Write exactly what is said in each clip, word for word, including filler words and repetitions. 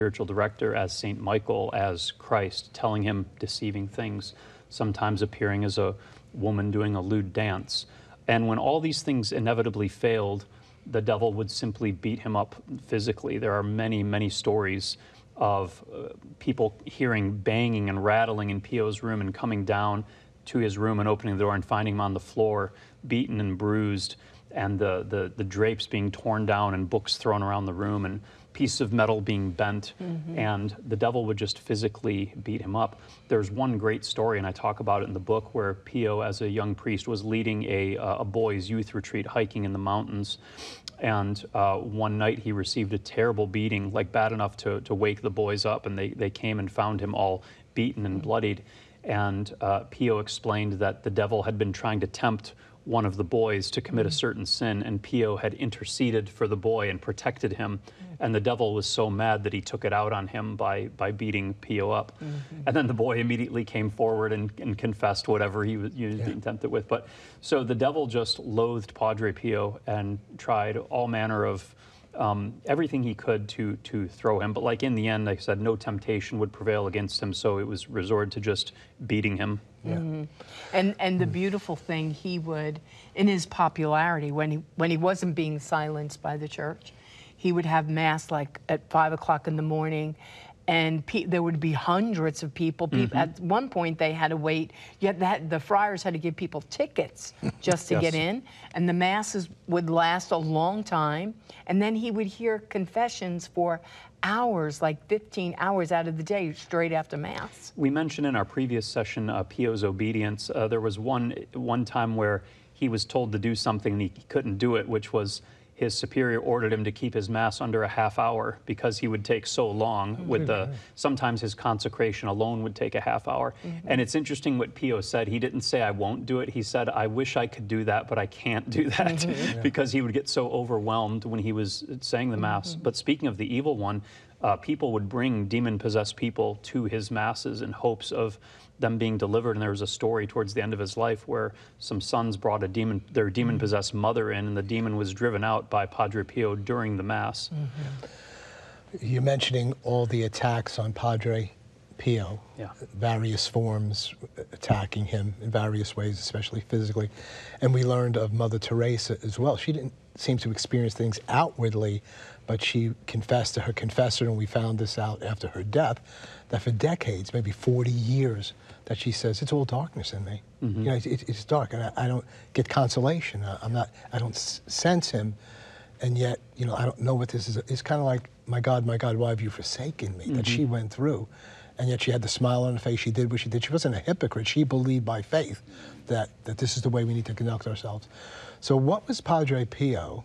spiritual director, as Saint Michael, as Christ, telling him deceiving things, sometimes appearing as a woman doing a lewd dance. And when all these things inevitably failed, the devil would simply beat him up physically. There are many, many stories of uh, people hearing banging and rattling in Pio's room and coming down to his room and opening the door and finding him on the floor, beaten and bruised, and the, the, the drapes being torn down and books thrown around the room and pieces of metal being bent, mm-hmm. and the devil would just physically beat him up. There's one great story, and I talk about it in the book, where Pio, as a young priest, was leading a, a boys' youth retreat hiking in the mountains, and uh, one night he received a terrible beating, like bad enough to, to wake the boys up, and they, they came and found him all beaten and bloodied. And uh, Pio explained that the devil had been trying to tempt one of the boys to commit a certain sin, and Pio had interceded for the boy and protected him, and the devil was so mad that he took it out on him by, by beating Pio up. Mm-hmm. And then the boy immediately came forward and, and confessed whatever he was, he was yeah. being tempted with. But so the devil just loathed Padre Pio and tried all manner of Um, everything he could to to throw him, but like in the end, like I said, no temptation would prevail against him, so it was resorted to just beating him. Yeah. Mm-hmm. And and the beautiful thing, he would, in his popularity, when he when he wasn't being silenced by the church, he would have mass like at five o'clock in the morning, and pe there would be hundreds of people. people mm-hmm. At one point, they had to wait. Yet that the friars had to give people tickets just to yes. get in, and the masses would last a long time. And then he would hear confessions for hours, like fifteen hours out of the day, straight after mass. We mentioned in our previous session uh, Pio's obedience. Uh, there was one one time where he was told to do something and he couldn't do it, which was his superior ordered him to keep his mass under a half hour because he would take so long with the, sometimes his consecration alone would take a half hour. Mm-hmm. And it's interesting what Pio said. He didn't say, I won't do it. He said, I wish I could do that, but I can't do that, mm-hmm. yeah. because he would get so overwhelmed when he was saying the mass. Mm-hmm. But speaking of the evil one, uh, people would bring demon-possessed people to his masses in hopes of them being delivered. And there was a story towards the end of his life where some sons brought a demon, their demon-possessed mother in, and the demon was driven out by Padre Pio during the mass. Mm-hmm. You're mentioning all the attacks on Padre Pio, yeah. various forms attacking him in various ways, especially physically. And we learned of Mother Teresa as well. She didn't seem to experience things outwardly, but she confessed to her confessor, and we found this out after her death, that for decades, maybe forty years, that she says, it's all darkness in me. Mm-hmm. You know, it, it, it's dark, and I, I don't get consolation. I, I'm not, I don't s sense him, and yet, you know, I don't know what this is. It's kind of like, my God, my God, why have you forsaken me? Mm-hmm. That she went through, and yet she had the smile on her face. She did what she did. She wasn't a hypocrite. She believed by faith that, that this is the way we need to conduct ourselves. So what was Padre Pio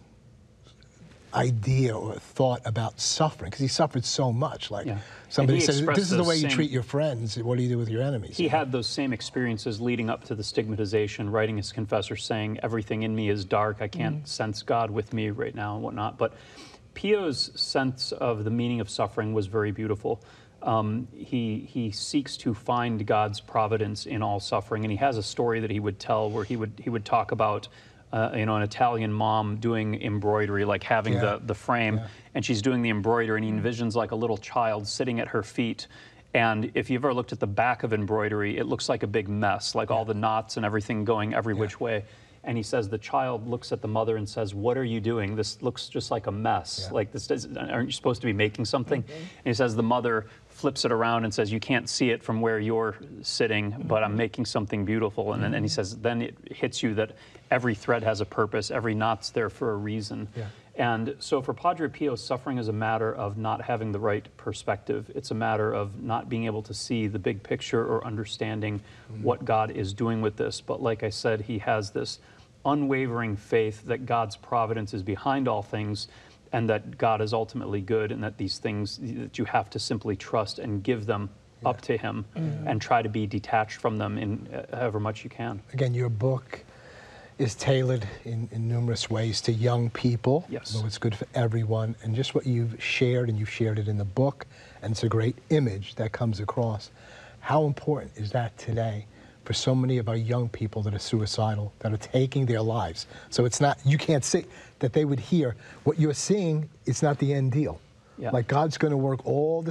idea or thought about suffering? Because he suffered so much. Like yeah. somebody said, this is the way you treat your friends. What do you do with your enemies? He you know? had those same experiences leading up to the stigmatization, writing his confessor saying, everything in me is dark. I can't mm. sense God with me right now and whatnot. But Pio's sense of the meaning of suffering was very beautiful. Um, he, he seeks to find God's providence in all suffering. And he has a story that he would tell where he would, he would talk about Uh, you know, an Italian mom doing embroidery, like having yeah. the, the frame, yeah. and she's doing the embroidery, and he envisions like a little child sitting at her feet. And if you've ever looked at the back of embroidery, it looks like a big mess, like yeah. all the knots and everything going every yeah. which way. And he says the child looks at the mother and says, what are you doing? This looks just like a mess. Yeah. Like, this does, aren't you supposed to be making something? Mm-hmm. And he says the mother flips it around and says, you can't see it from where you're sitting, mm-hmm. but I'm making something beautiful. And, mm-hmm. then, and he says, then it hits you that every thread has a purpose, every knot's there for a reason. Yeah. And so for Padre Pio, suffering is a matter of not having the right perspective. It's a matter of not being able to see the big picture or understanding mm-hmm. what God is doing with this. But like I said, he has this unwavering faith that God's providence is behind all things, and that God is ultimately good, and that these things that you have to simply trust and give them yeah. up to him mm-hmm. and try to be detached from them in uh, however much you can. Again, your book is tailored in, in numerous ways to young people. Yes. So it's good for everyone. And just what you've shared, and you've shared it in the book, and it's a great image that comes across. How important is that today for so many of our young people that are suicidal, that are taking their lives? So it's not, you can't say that they would hear what you're seeing, it's not the end deal. Yeah. Like God's going to work all the